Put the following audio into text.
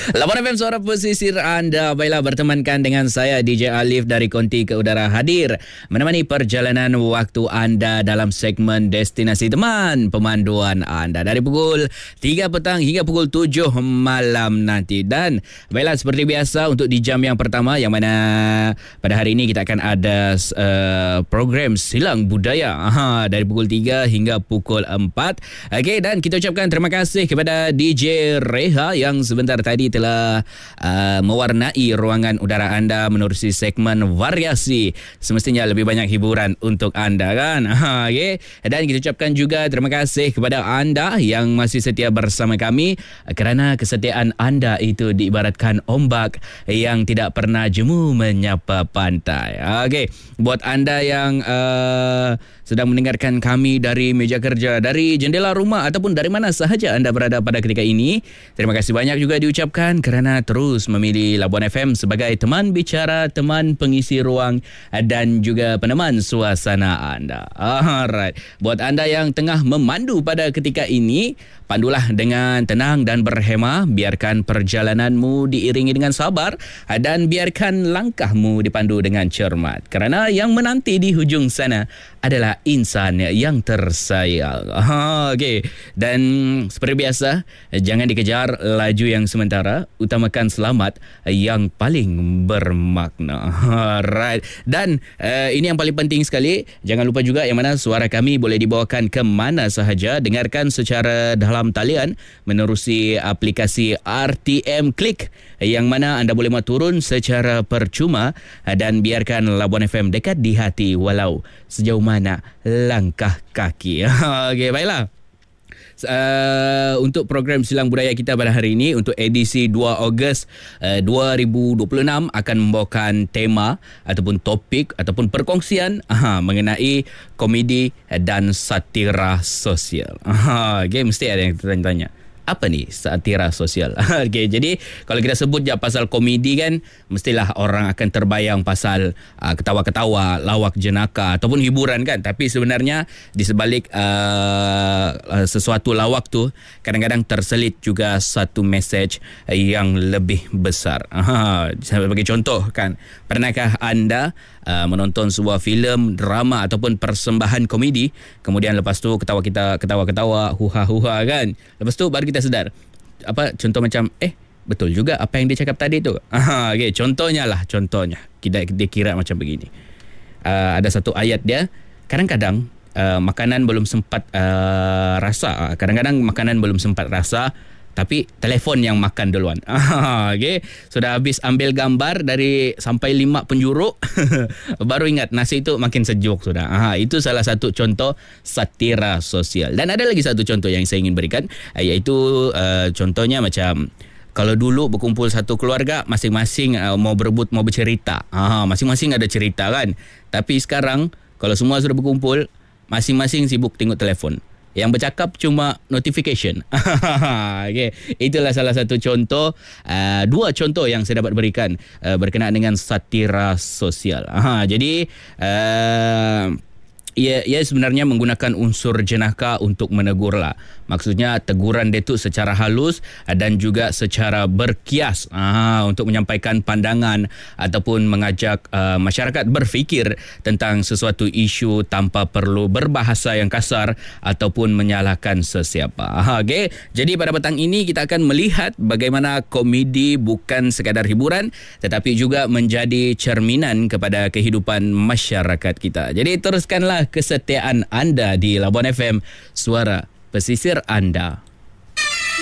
Labuan FM Suara Pesisir anda. Baiklah, bertemankan dengan saya DJ Alif dari Konti ke Udara hadir menemani perjalanan waktu anda dalam segmen Destinasi Teman pemanduan anda dari pukul 3 petang hingga pukul 7 malam nanti. Dan baiklah, seperti biasa untuk di jam yang pertama, yang mana pada hari ini kita akan ada program Silang Budaya dari pukul 3 hingga pukul 4. Okey, dan kita ucapkan terima kasih kepada DJ Reha yang sebentar tadi telah mewarnai ruangan udara anda menerusi segmen variasi. Semestinya lebih banyak hiburan untuk anda kan. Okay. Dan kita ucapkan juga terima kasih kepada anda yang masih setia bersama kami, kerana kesetiaan anda itu diibaratkan ombak yang tidak pernah jemu menyapa pantai. Okay. Buat anda yang sedang mendengarkan kami dari meja kerja, dari jendela rumah ataupun dari mana sahaja anda berada pada ketika ini, terima kasih banyak juga diucapkan kerana terus memilih Labuan FM sebagai teman bicara, teman pengisi ruang dan juga peneman suasana anda. Alright. Buat anda yang tengah memandu pada ketika ini, pandulah dengan tenang dan berhemah. Biarkan perjalananmu diiringi dengan sabar dan biarkan langkahmu dipandu dengan cermat, kerana yang menanti di hujung sana adalah insan yang tersayang. Okey. Dan seperti biasa, jangan dikejar laju yang sementara, utamakan selamat yang paling bermakna. Right. Dan ini yang paling penting sekali, jangan lupa juga yang mana suara kami boleh dibawakan ke mana sahaja. Dengarkan secara dalam talian menerusi aplikasi RTM Klik, yang mana anda boleh turun secara percuma, dan biarkan Labuan FM dekat di hati walau sejauh mana langkah kaki. Okey, baiklah. Untuk program Silang Budaya kita pada hari ini, untuk edisi 2 Ogos 2026, akan membawakan tema ataupun topik ataupun perkongsian mengenai komedi dan satira sosial. Okay, mesti ada yang tanya-tanya, apa ni satira sosial? Okay, jadi kalau kita sebut je pasal komedi kan, mestilah orang akan terbayang pasal ketawa-ketawa, lawak jenaka ataupun hiburan kan. Tapi sebenarnya di sebalik sesuatu lawak tu, kadang-kadang terselit juga satu mesej yang lebih besar. Sebagai contoh kan, pernahkah anda menonton sebuah filem, drama ataupun persembahan komedi, kemudian lepas tu ketawa-ketawa, huha-huha kan, lepas tu baru kita sedar, apa contoh macam betul juga apa yang dia cakap tadi tu. Okay, contohnya kita kira macam begini. Ada satu ayat dia, kadang-kadang makanan belum sempat rasa, kadang-kadang makanan belum sempat rasa, tapi telefon yang makan duluan. Okay. Sudah habis ambil gambar dari sampai 5 penjuru baru ingat nasi itu makin sejuk sudah. Itu salah satu contoh satira sosial. Dan ada lagi satu contoh yang saya ingin berikan, iaitu contohnya macam kalau dulu berkumpul satu keluarga, masing-masing mau berebut, mau bercerita. Masing-masing ada cerita kan. Tapi sekarang kalau semua sudah berkumpul, masing-masing sibuk tengok telefon. Yang bercakap cuma notification. Okay. Itulah salah satu contoh, 2 contoh yang saya dapat berikan berkenaan dengan satira sosial. Jadi ia sebenarnya menggunakan unsur jenaka untuk menegur lah. Maksudnya teguran dia tu secara halus dan juga secara berkias, untuk menyampaikan pandangan ataupun mengajak masyarakat berfikir tentang sesuatu isu tanpa perlu berbahasa yang kasar ataupun menyalahkan sesiapa. Okay. Jadi pada petang ini kita akan melihat bagaimana komedi bukan sekadar hiburan, tetapi juga menjadi cerminan kepada kehidupan masyarakat kita. Jadi teruskanlah kesetiaan anda di Labuan FM, suara pesisir anda.